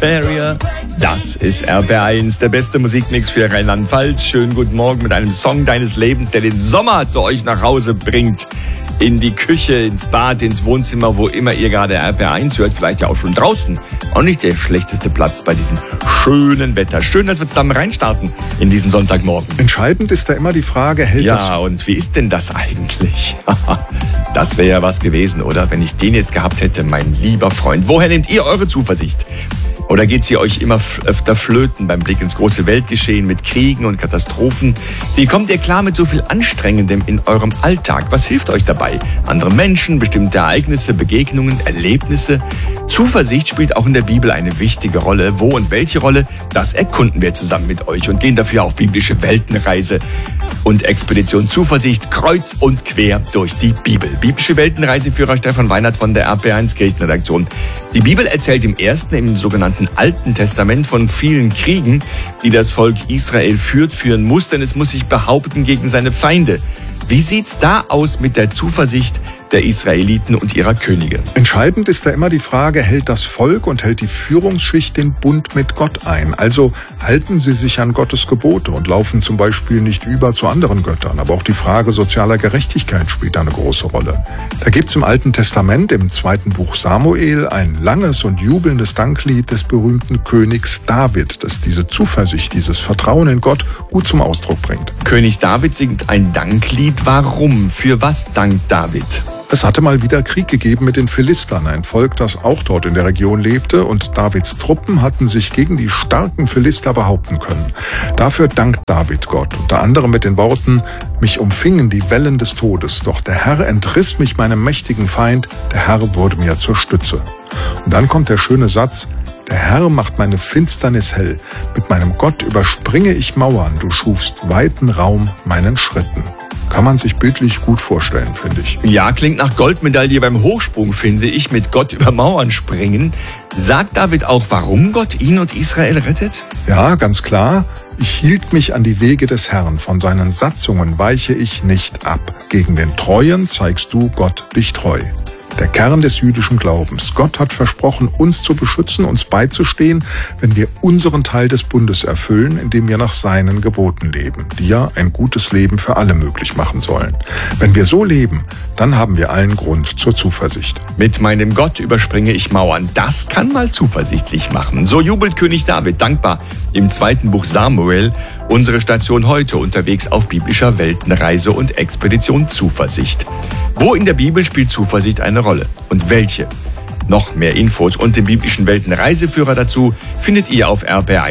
Superior. Das ist RBR1, der beste Musikmix für Rheinland-Pfalz. Schönen guten Morgen mit einem Song deines Lebens, der den Sommer zu euch nach Hause bringt. In die Küche, ins Bad, ins Wohnzimmer, wo immer ihr gerade RBR1 hört. Vielleicht ja auch schon draußen. Auch nicht der schlechteste Platz bei diesem schönen Wetter. Schön, dass wir zusammen reinstarten in diesen Sonntagmorgen. Entscheidend ist da immer die Frage, hält das... Ja, und wie ist denn das eigentlich? Das wäre ja was gewesen, oder? Wenn ich den jetzt gehabt hätte, mein lieber Freund. Woher nehmt ihr eure Zuversicht? Oder geht sie euch immer öfter flöten beim Blick ins große Weltgeschehen mit Kriegen und Katastrophen? Wie kommt ihr klar mit so viel Anstrengendem in eurem Alltag? Was hilft euch dabei? Andere Menschen, bestimmte Ereignisse, Begegnungen, Erlebnisse? Zuversicht spielt auch in der Bibel eine wichtige Rolle. Wo und welche Rolle? Das erkunden wir zusammen mit euch und gehen dafür auf biblische Weltenreise und Expedition Zuversicht kreuz und quer durch die Bibel. Biblische Weltenreiseführer Stefan Weinert von der RBR1 Kirchenredaktion. Die Bibel erzählt im sogenannten Alten Testament von vielen Kriegen, die das Volk Israel führen muss, denn es muss sich behaupten gegen seine Feinde. Wie sieht's da aus mit der Zuversicht der Israeliten und ihrer Könige? Entscheidend ist da immer die Frage, hält das Volk und hält die Führungsschicht den Bund mit Gott ein? Also halten sie sich an Gottes Gebote und laufen zum Beispiel nicht über zu anderen Göttern. Aber auch die Frage sozialer Gerechtigkeit spielt da eine große Rolle. Da gibt's im Alten Testament, im 2. Buch Samuel, ein langes und jubelndes Danklied des berühmten Königs David, das diese Zuversicht, dieses Vertrauen in Gott gut zum Ausdruck bringt. König David singt ein Danklied. Warum? Für was dankt David? Es hatte mal wieder Krieg gegeben mit den Philistern, ein Volk, das auch dort in der Region lebte, und Davids Truppen hatten sich gegen die starken Philister behaupten können. Dafür dankt David Gott, unter anderem mit den Worten: Mich umfingen die Wellen des Todes, doch der Herr entriss mich meinem mächtigen Feind, der Herr wurde mir zur Stütze. Und dann kommt der schöne Satz: Der Herr macht meine Finsternis hell, mit meinem Gott überspringe ich Mauern, du schufst weiten Raum meinen Schritten. Kann man sich bildlich gut vorstellen, finde ich. Ja, klingt nach Goldmedaille beim Hochsprung, finde ich, mit Gott über Mauern springen. Sagt David auch, warum Gott ihn und Israel rettet? Ja, ganz klar. Ich hielt mich an die Wege des Herrn, von seinen Satzungen weiche ich nicht ab. Gegen den Treuen zeigst du Gott dich treu. Der Kern des jüdischen Glaubens. Gott hat versprochen, uns zu beschützen, uns beizustehen, wenn wir unseren Teil des Bundes erfüllen, indem wir nach seinen Geboten leben, die ja ein gutes Leben für alle möglich machen sollen. Wenn wir so leben, dann haben wir allen Grund zur Zuversicht. Mit meinem Gott überspringe ich Mauern. Das kann mal zuversichtlich machen. So jubelt König David dankbar im 2. Buch Samuel. Unsere Station heute unterwegs auf biblischer Weltenreise und Expedition Zuversicht. Wo in der Bibel spielt Zuversicht eine Rolle? Und welche? Noch mehr Infos und den biblischen Weltenreiseführer dazu findet ihr auf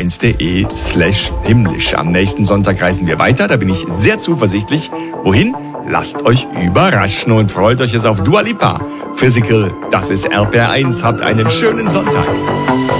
rb1.de/himmlisch. Am nächsten Sonntag reisen wir weiter, da bin ich sehr zuversichtlich. Wohin? Lasst euch überraschen und freut euch jetzt auf Dua Lipa. Physical, das ist RBR1. Habt einen schönen Sonntag.